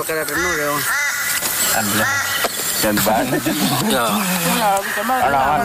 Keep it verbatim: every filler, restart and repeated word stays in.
perkara renung ya. Alhamdulillah. Dan banget. Ya. Ya,